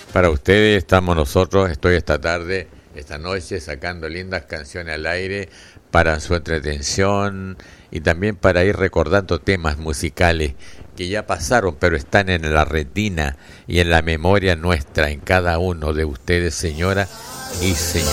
Para ustedes estamos nosotros, estoy esta tarde, esta noche, sacando lindas canciones al aire para su entretención y también para ir recordando temas musicales que ya pasaron, pero están en la retina y en la memoria nuestra, en cada uno de ustedes, señora y señor.